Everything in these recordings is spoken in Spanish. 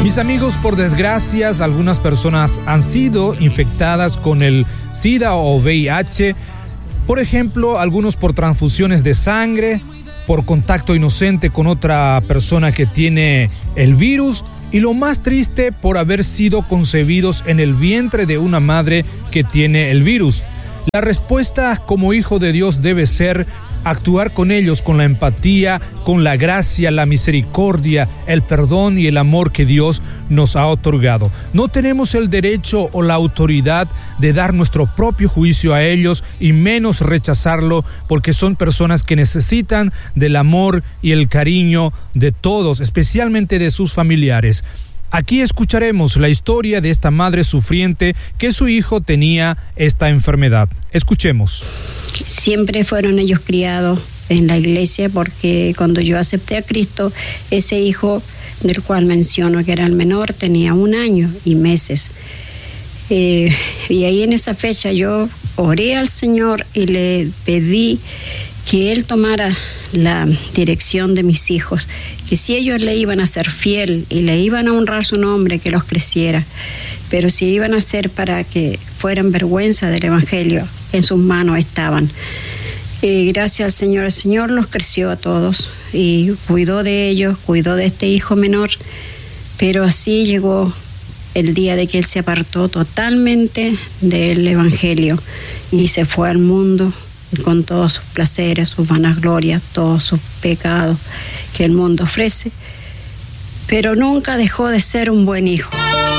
Mis amigos, por desgracia, algunas personas han sido infectadas con el SIDA o VIH. Por ejemplo, algunos por transfusiones de sangre, por contacto inocente con otra persona que tiene el virus, y lo más triste, por haber sido concebidos en el vientre de una madre que tiene el virus. La respuesta como hijo de Dios debe ser actuar con ellos con la empatía, con la gracia, la misericordia, el perdón y el amor que Dios nos ha otorgado. No tenemos el derecho o la autoridad de dar nuestro propio juicio a ellos y menos rechazarlo, porque son personas que necesitan del amor y el cariño de todos, especialmente de sus familiares. Aquí escucharemos la historia de esta madre sufriente que su hijo tenía esta enfermedad. Escuchemos. Siempre fueron ellos criados en la iglesia, porque cuando yo acepté a Cristo, ese hijo del cual menciono que era el menor tenía 1 año y meses. Y ahí en esa fecha yo oré al Señor y le pedí que Él tomara la dirección de mis hijos, que si ellos le iban a ser fiel y le iban a honrar su nombre, que los creciera, pero si iban a ser para que fueran vergüenza del Evangelio, en sus manos estaban. Y gracias al Señor, el Señor los creció a todos y cuidó de ellos, cuidó de este hijo menor, pero así llegó el día de que él se apartó totalmente del Evangelio y se fue al mundo con todos sus placeres, sus vanaglorias, todos sus pecados que el mundo ofrece, pero nunca dejó de ser un buen hijo.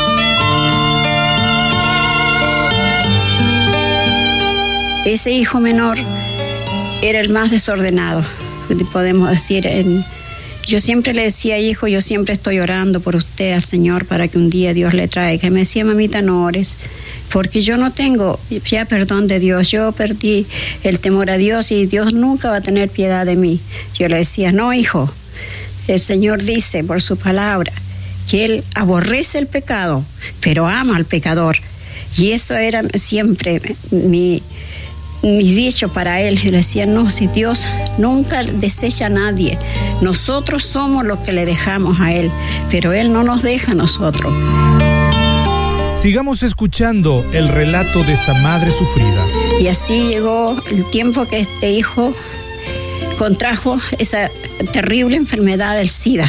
Ese hijo menor era el más desordenado, podemos decir. Yo siempre le decía, hijo, yo siempre estoy orando por usted al Señor para que un día Dios le traiga. Y me decía, mamita, no ores, porque yo no tengo ya perdón de Dios. Yo perdí el temor a Dios y Dios nunca va a tener piedad de mí. Yo le decía, no, hijo, el Señor dice por su palabra que Él aborrece el pecado, pero ama al pecador. Y eso era siempre mi dicho para él. Yo le decía, no, si Dios nunca desecha a nadie, nosotros somos los que le dejamos a Él, pero Él no nos deja a nosotros. Sigamos escuchando el relato de esta madre sufrida. Y así llegó el tiempo que este hijo contrajo esa terrible enfermedad del SIDA.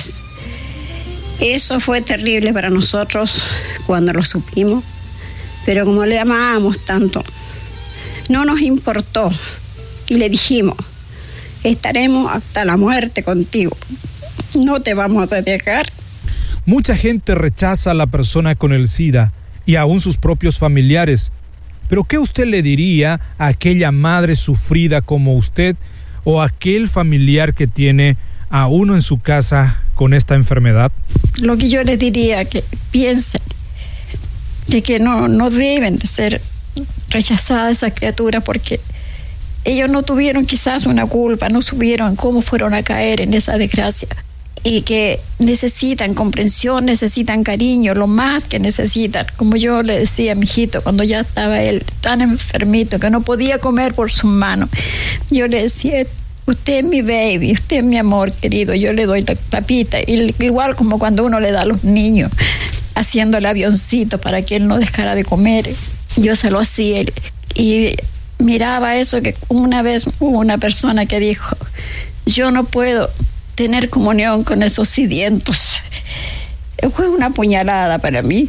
Eso fue terrible para nosotros cuando lo supimos, pero como le amábamos tanto, no nos importó y le dijimos, estaremos hasta la muerte contigo, no te vamos a dejar. Mucha gente rechaza a la persona con el SIDA y aún sus propios familiares. Pero ¿qué usted le diría a aquella madre sufrida como usted o a aquel familiar que tiene a uno en su casa con esta enfermedad? Lo que yo les diría, que piensen de que no deben de ser rechazadas esas criaturas, porque ellos no tuvieron quizás una culpa, no supieron cómo fueron a caer en esa desgracia, y que necesitan comprensión, necesitan cariño, lo más que necesitan. Como yo le decía a mi hijito cuando ya estaba él tan enfermito que no podía comer por sus manos, yo le decía, usted es mi baby, usted es mi amor querido, yo le doy la papita, y igual como cuando uno le da a los niños, haciéndole avioncito para que él no dejara de comer, yo se lo hacía. Y miraba eso, que una vez hubo una persona que dijo, yo no puedo tener comunión con esos sedientos. Fue una puñalada para mí,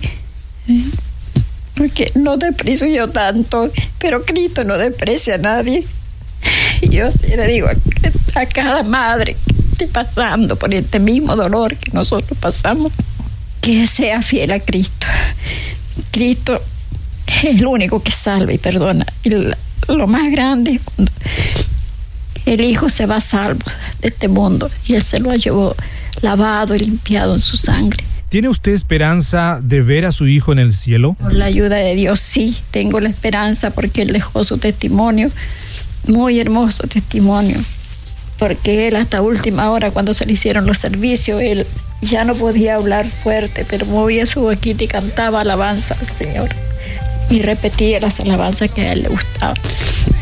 porque no desprecio yo tanto, pero Cristo no desprecia a nadie. Y yo sí le digo a cada madre que esté pasando por este mismo dolor que nosotros pasamos, que sea fiel a Cristo. Cristo es el único que salva y perdona. Y lo más grande es cuando el Hijo se va salvo de este mundo y Él se lo llevó lavado y limpiado en su sangre. ¿Tiene usted esperanza de ver a su hijo en el cielo? Con la ayuda de Dios, sí, tengo la esperanza, porque Él dejó su testimonio, muy hermoso testimonio, porque Él hasta última hora, cuando se le hicieron los servicios, Él ya no podía hablar fuerte, pero movía su boquita y cantaba alabanza al Señor y repetía las alabanzas que a Él le gustaban.